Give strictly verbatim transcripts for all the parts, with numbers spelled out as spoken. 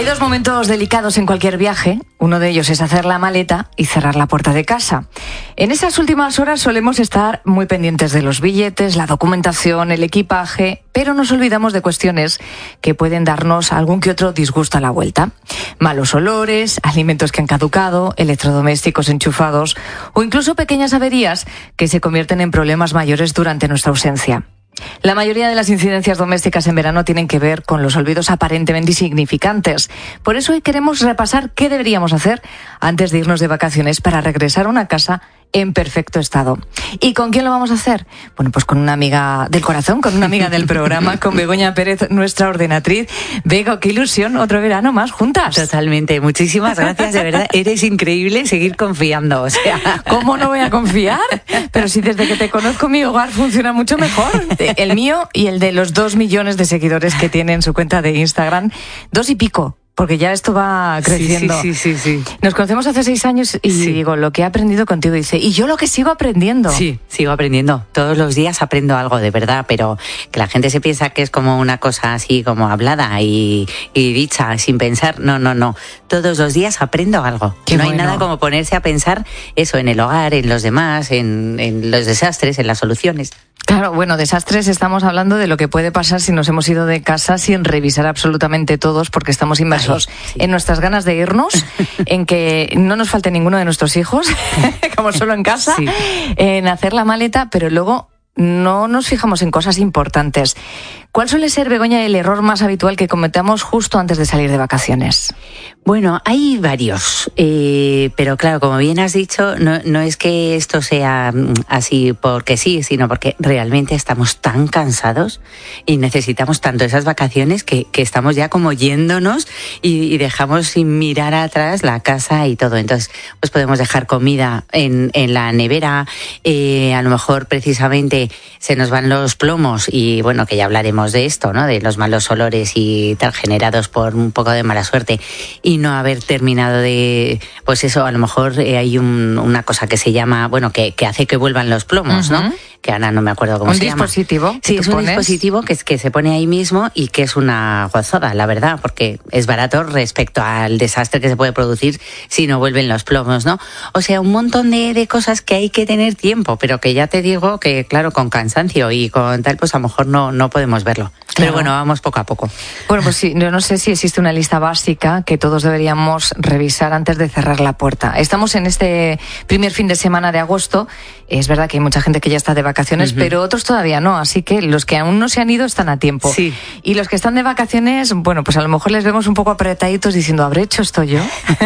Hay dos momentos delicados en cualquier viaje. Uno de ellos es hacer la maleta y cerrar la puerta de casa. En esas últimas horas solemos estar muy pendientes de los billetes, la documentación, el equipaje, pero nos olvidamos de cuestiones que pueden darnos algún que otro disgusto a la vuelta. Malos olores, alimentos que han caducado, electrodomésticos enchufados o incluso pequeñas averías que se convierten en problemas mayores durante nuestra ausencia. La mayoría de las incidencias domésticas en verano tienen que ver con los olvidos aparentemente insignificantes. Por eso hoy queremos repasar qué deberíamos hacer antes de irnos de vacaciones para regresar a una casa en perfecto estado. ¿Y con quién lo vamos a hacer? Bueno, pues con una amiga del corazón, con una amiga del programa, con Begoña Pérez, nuestra ordenatriz. Bego, qué ilusión, otro verano más juntas. Totalmente, muchísimas gracias, de verdad, eres increíble, seguir confiando, o sea. ¿Cómo no voy a confiar? Pero si desde que te conozco mi hogar funciona mucho mejor. El mío y el de los dos millones de seguidores que tiene en su cuenta de Instagram, dos y pico. Porque ya esto va creciendo. Sí, sí, sí, sí, sí. Nos conocemos hace seis años y sí. digo, lo que he aprendido contigo, dice, y yo lo que sigo aprendiendo. Sí, sigo aprendiendo. Todos los días aprendo algo, de verdad, pero que la gente se piensa que es como una cosa así como hablada y, y dicha sin pensar. No, no, no. Todos los días aprendo algo. Qué no bueno. hay nada como ponerse a pensar eso en el hogar, en los demás, en, en los desastres, en las soluciones. Claro, bueno, desastres, estamos hablando de lo que puede pasar si nos hemos ido de casa sin revisar absolutamente todos, porque estamos inmersos Ay, sí. en nuestras ganas de irnos, en que no nos falte ninguno de nuestros hijos, como solo en casa, sí. en hacer la maleta, pero luego no nos fijamos en cosas importantes. ¿Cuál suele ser, Begoña, el error más habitual que cometamos justo antes de salir de vacaciones? Bueno, hay varios, eh, pero claro, como bien has dicho, no, no es que esto sea así porque sí, sino porque realmente estamos tan cansados y necesitamos tanto esas vacaciones que, que estamos ya como yéndonos y, y dejamos sin mirar atrás la casa y todo. Entonces, pues podemos dejar comida en, en la nevera, eh, a lo mejor precisamente se nos van los plomos y bueno, que ya hablaremos de esto, ¿no? De los malos olores y tal generados por un poco de mala suerte y no haber terminado de, pues eso, a lo mejor eh, hay un, una cosa que se llama, bueno, que, que hace que vuelvan los plomos, uh-huh. ¿no? Que ahora no me acuerdo cómo ¿Un se llama. ¿Un dispositivo? Sí, es un pones? dispositivo que, es, que se pone ahí mismo y que es una gozada, la verdad, porque es barato respecto al desastre que se puede producir si no vuelven los plomos, ¿no? O sea, un montón de, de cosas que hay que tener tiempo, pero que ya te digo que, claro, con cansancio y con tal, pues a lo mejor no, no podemos verlo. Claro. Pero bueno, vamos poco a poco. Bueno, pues sí, yo no sé si existe una lista básica que todos deberíamos revisar antes de cerrar la puerta. Estamos en este primer fin de semana de agosto. Es verdad que hay mucha gente que ya está de vacaciones, uh-huh. pero otros todavía no. Así que los que aún no se han ido están a tiempo. Sí. Y los que están de vacaciones, bueno, pues a lo mejor les vemos un poco apretaditos diciendo, ¿habré hecho esto yo?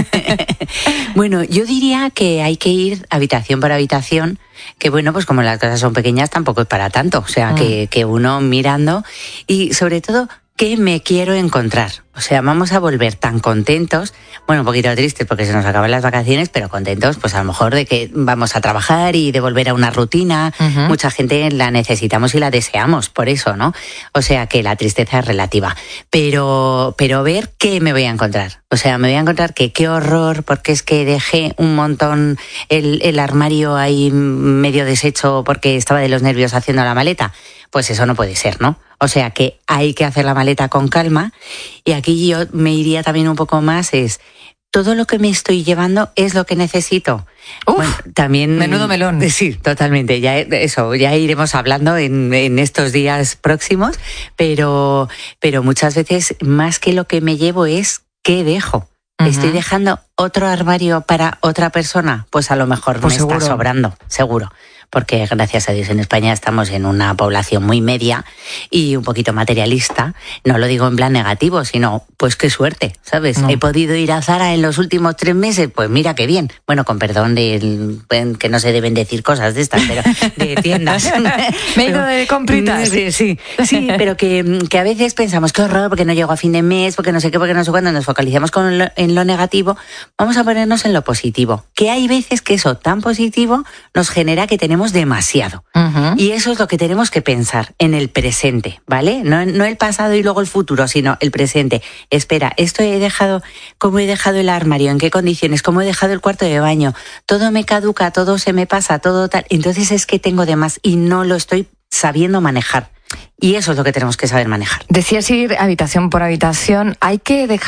Bueno, yo diría que hay que ir habitación por habitación, que bueno, pues como las casas son pequeñas tampoco es para tanto. O sea, mm. que, que uno mirando y sobre todo, ¿qué me quiero encontrar? O sea, vamos a volver tan contentos, bueno, un poquito tristes porque se nos acaban las vacaciones, pero contentos, pues a lo mejor de que vamos a trabajar y de volver a una rutina. Uh-huh. Mucha gente la necesitamos y la deseamos, por eso, ¿no? O sea, que la tristeza es relativa. Pero, pero ver qué me voy a encontrar. O sea, me voy a encontrar que qué horror, porque es que dejé un montón el, el armario ahí medio deshecho porque estaba de los nervios haciendo la maleta. Pues eso no puede ser, ¿no? O sea que hay que hacer la maleta con calma y aquí yo me iría también un poco más es todo lo que me estoy llevando es lo que necesito. Uf, bueno, también menudo melón. Sí, totalmente. Ya eso, ya iremos hablando en, en estos días próximos, pero pero muchas veces más que lo que me llevo es qué dejo. Uh-huh. ¿Estoy dejando otro armario para otra persona? Pues a lo mejor pues me seguro. Está sobrando, seguro. Porque gracias a Dios en España estamos en una población muy media y un poquito materialista. No lo digo en plan negativo, sino pues qué suerte, ¿sabes? No. He podido ir a Zara en los últimos tres meses, pues mira qué bien. Bueno, con perdón de que no se deben decir cosas de estas, pero de tiendas. Me he ido de compritas. Sí, sí, sí, pero que, que a veces pensamos qué horror porque no llego a fin de mes, porque no sé qué, porque no sé cuándo, nos focalizamos con lo, en lo negativo. Vamos a ponernos en lo positivo. Que hay veces que eso tan positivo nos genera que tenemos demasiado. Uh-huh. Y eso es lo que tenemos que pensar en el presente, ¿vale? No, no el pasado y luego el futuro, sino el presente. Espera, esto he dejado, ¿cómo he dejado el armario? ¿En qué condiciones? ¿Cómo he dejado el cuarto de baño? Todo me caduca, todo se me pasa, todo tal. Entonces es que tengo de más y no lo estoy sabiendo manejar. Y eso es lo que tenemos que saber manejar. Decías ir habitación por habitación. ¿Hay que dejar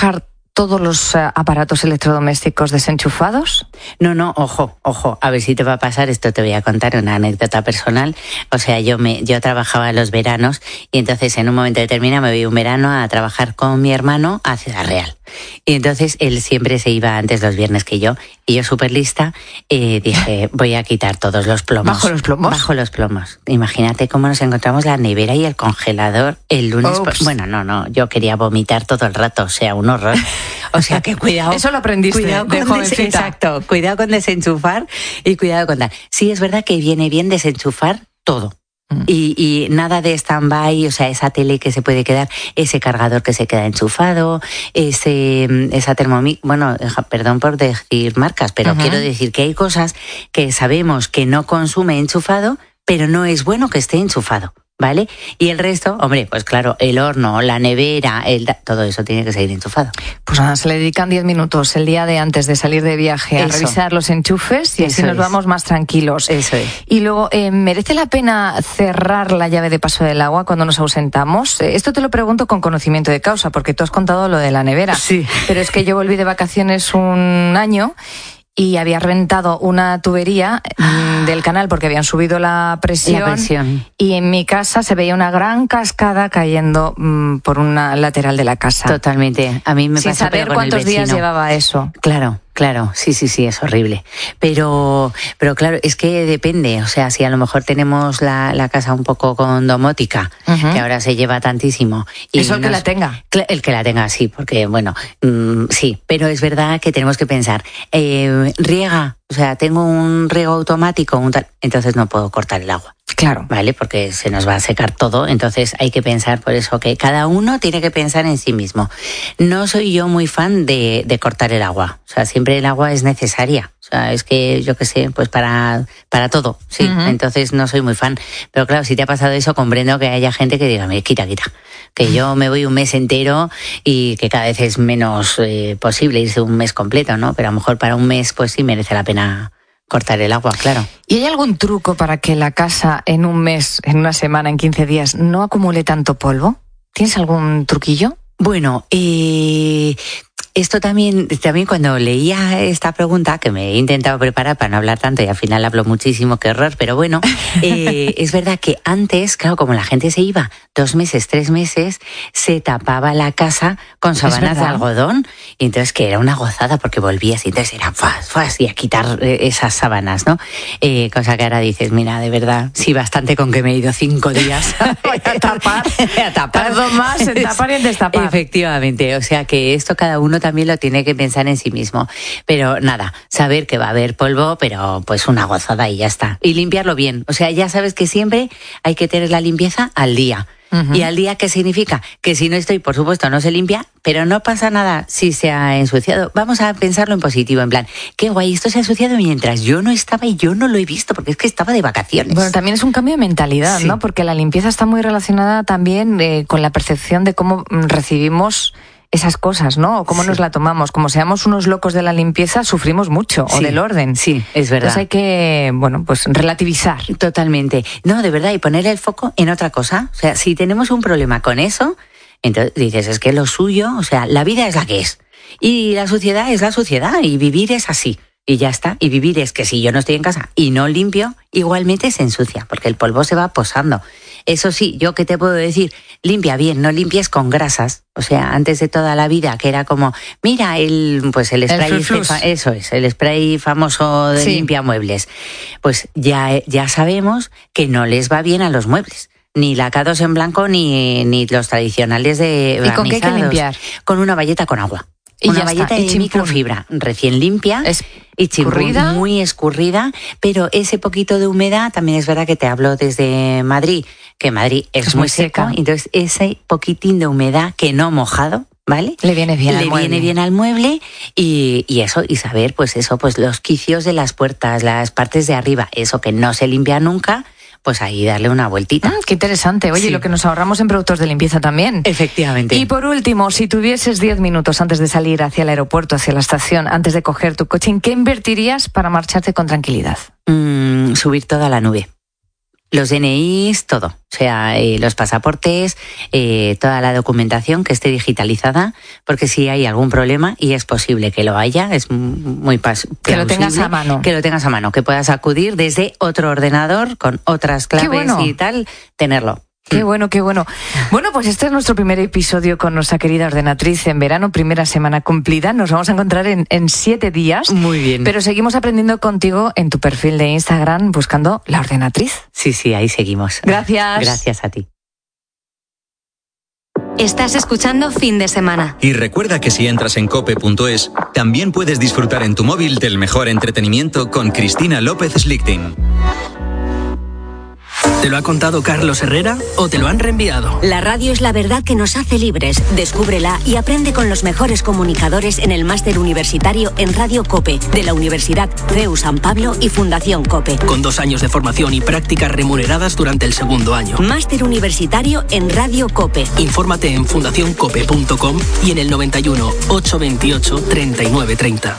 todos los uh, aparatos electrodomésticos desenchufados? No, no, ojo, ojo, a ver si te va a pasar, esto te voy a contar una anécdota personal. O sea, yo me yo trabajaba en los veranos y entonces en un momento determinado me voy un verano a trabajar con mi hermano a Ciudad Real. Y entonces él siempre se iba antes los viernes que yo, y yo súper lista eh, dije, voy a quitar todos los plomos. ¿Bajo los plomos? Bajo los plomos. Imagínate cómo nos encontramos la nevera y el congelador el lunes. Por... Bueno, no, no, yo quería vomitar todo el rato, o sea, un horror. O sea, que cuidado. Eso lo aprendiste cuidado de jovencita. Des- exacto, cuidado con desenchufar y cuidado con tal. Sí, es verdad que viene bien desenchufar todo. Y, y nada de stand-by, o sea, esa tele que se puede quedar, ese cargador que se queda enchufado, ese esa Thermomix, bueno, perdón por decir marcas, pero uh-huh. quiero decir que hay cosas que sabemos que no consume enchufado, pero no es bueno que esté enchufado, ¿vale? Y el resto, hombre, pues claro, el horno, la nevera, el todo eso tiene que seguir enchufado. Pues nada, se le dedican diez minutos el día de antes de salir de viaje a eso. revisar los enchufes y así eso nos es. vamos más tranquilos. Eso es. Y luego, eh, ¿merece la pena cerrar la llave de paso del agua cuando nos ausentamos? Esto te lo pregunto con conocimiento de causa, porque tú has contado lo de la nevera. Sí. Pero es que yo volví de vacaciones un año y había reventado una tubería mmm, del canal porque habían subido la presión, la presión y en mi casa se veía una gran cascada cayendo mmm, por una lateral de la casa. Totalmente. A mí me Sin pasó, saber pero con cuántos el vecino. días llevaba eso. Claro. Claro, sí, sí, sí, es horrible. Pero, pero claro, es que depende. O sea, si a lo mejor tenemos la, la casa un poco con domótica, uh-huh. que ahora se lleva tantísimo. Y Eso el nos, que la tenga. El que la tenga, sí, porque, bueno, mmm, sí. Pero es verdad que tenemos que pensar, eh, riega, o sea, tengo un riego automático, un tal, entonces no puedo cortar el agua. Claro. Vale, porque se nos va a secar todo, entonces hay que pensar por eso que cada uno tiene que pensar en sí mismo. No soy yo muy fan de, de cortar el agua, o sea, siempre el agua es necesaria, o sea, es que yo qué sé, pues para, para todo, sí, uh-huh. entonces no soy muy fan, pero claro, si te ha pasado eso, comprendo que haya gente que diga, quita, quita, que yo me voy un mes entero y que cada vez es menos eh, posible irse un mes completo, ¿no? Pero a lo mejor para un mes, pues sí merece la pena cortar el agua, claro. ¿Y hay algún truco para que la casa en un mes, en una semana, en quince días, no acumule tanto polvo? ¿Tienes algún truquillo? Bueno, eh... Esto también, también cuando leía esta pregunta, que me he intentado preparar para no hablar tanto y al final hablo muchísimo, qué horror, pero bueno, eh, es verdad que antes, claro, como la gente se iba dos meses, tres meses, se tapaba la casa con sábanas de algodón y entonces que era una gozada porque volvías y entonces era fuas, fuas, y a quitar esas sábanas, ¿no? Eh, cosa que ahora dices, mira, de verdad, sí, bastante con que me he ido cinco días voy a tapar, a tapar. Tardo más en tapar y en destapar. Efectivamente, o sea que esto cada uno también lo tiene que pensar en sí mismo. Pero nada, saber que va a haber polvo, pero pues una gozada y ya está. Y limpiarlo bien. O sea, ya sabes que siempre hay que tener la limpieza al día. Uh-huh. ¿Y al día qué significa? Que si no estoy, por supuesto, no se limpia, pero no pasa nada si se ha ensuciado. Vamos a pensarlo en positivo, en plan, qué guay, esto se ha ensuciado mientras yo no estaba y yo no lo he visto, porque es que estaba de vacaciones. Bueno, también es un cambio de mentalidad, sí. ¿no? Porque la limpieza está muy relacionada también eh, con la percepción de cómo recibimos esas cosas, ¿no? O cómo sí. nos la tomamos. Como seamos unos locos de la limpieza, sufrimos mucho, sí. o del orden. Sí, es verdad. Entonces hay que, bueno, pues relativizar. Totalmente. No, de verdad, y poner el foco en otra cosa. O sea, si tenemos un problema con eso, entonces dices, es que lo suyo, o sea, la vida es la que es. Y la suciedad es la suciedad, y vivir es así. Y ya está. Y vivir es que si yo no estoy en casa y no limpio, igualmente se ensucia, porque el polvo se va posando. Eso sí, yo qué te puedo decir, limpia bien, no limpies con grasas. O sea, antes de toda la vida, que era como, mira, el pues el spray, el este, eso es, el spray famoso de sí. limpiamuebles. Pues ya, ya sabemos que no les va bien a los muebles. Ni lacados en blanco, ni, ni los tradicionales de barnizados. ¿Y con qué hay que limpiar? Con una bayeta con agua. Y una ya bayeta está. de microfibra recién limpia es y chimpún, escurrida. muy escurrida, pero ese poquito de humedad, también es verdad que te hablo desde Madrid, que Madrid es, es muy muy seco, seca. Entonces ese poquitín de humedad que no mojado, ¿vale? Le viene bien Le al mueble. viene bien al mueble y, y eso, y saber, pues eso, pues los quicios de las puertas, las partes de arriba, eso que no se limpia nunca, pues ahí darle una vueltita. Mm, qué interesante. Oye, sí. Lo que nos ahorramos en productos de limpieza también. Efectivamente. Y por último, si tuvieses diez minutos antes de salir hacia el aeropuerto, hacia la estación, antes de coger tu coche, ¿en qué invertirías para marcharte con tranquilidad? Mm, subir toda la nube. Los D N Is, todo. O sea, eh, los pasaportes, eh, toda la documentación que esté digitalizada, porque si hay algún problema, y es posible que lo haya, es muy pas- que lo tengas a mano. Que lo tengas a mano, que puedas acudir desde otro ordenador con otras claves bueno. y tal, tenerlo. Qué bueno, qué bueno. Bueno, pues este es nuestro primer episodio con nuestra querida ordenatriz en verano, primera semana cumplida. Nos vamos a encontrar en, en siete días. Muy bien. Pero seguimos aprendiendo contigo en tu perfil de Instagram buscando la ordenatriz. Sí, sí, ahí seguimos. Gracias. Gracias a ti. Estás escuchando Fin de Semana. Y recuerda que si entras en cope punto es, también puedes disfrutar en tu móvil del mejor entretenimiento con Cristina López Slichting. ¿Te lo ha contado Carlos Herrera o te lo han reenviado? La radio es la verdad que nos hace libres. Descúbrela y aprende con los mejores comunicadores en el máster universitario en Radio COPE de la Universidad C E U San Pablo y Fundación COPE. Con dos años de formación y prácticas remuneradas durante el segundo año. Máster universitario en Radio COPE. Infórmate en fundación cope punto com y en el noventa y uno, ochocientos veintiocho, treinta y nueve treinta.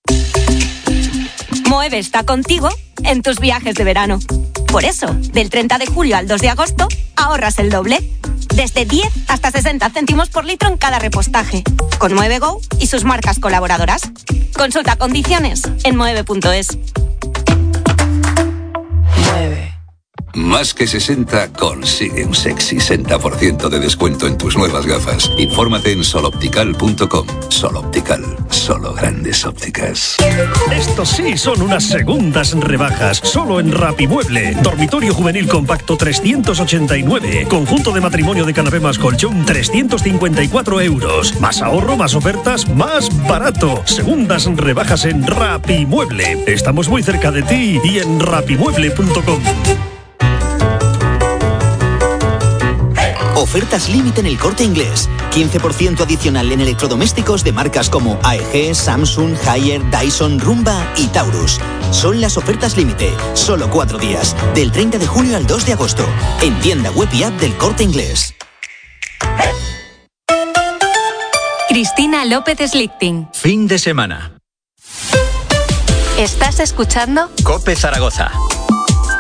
Moeve está contigo en tus viajes de verano. Por eso, del treinta de julio al dos de agosto, ahorras el doble. Desde diez hasta sesenta céntimos por litro en cada repostaje. Con Moeve Go y sus marcas colaboradoras. Consulta condiciones en moeve punto es. Mueve. Más que sesenta consigue un sexy sesenta por ciento de descuento en tus nuevas gafas. Infórmate en sol optical punto com. Sol Optical, solo grandes ópticas. Estos sí son unas segundas rebajas, solo en Rapimueble. Dormitorio juvenil compacto trescientos ochenta y nueve. Conjunto de matrimonio de canapé más colchón trescientos cincuenta y cuatro euros. Más ahorro, más ofertas, más barato. Segundas rebajas en Rapimueble. Estamos muy cerca de ti y en rapimueble punto com. Ofertas límite en El Corte Inglés. quince por ciento adicional en electrodomésticos de marcas como A E G, Samsung, Haier, Dyson, Rumba y Taurus. Son las ofertas límite. Solo cuatro días. Del treinta de julio al dos de agosto. En tienda web y app del Corte Inglés. Cristina López Slichting. Fin de semana. Estás escuchando COPE Zaragoza.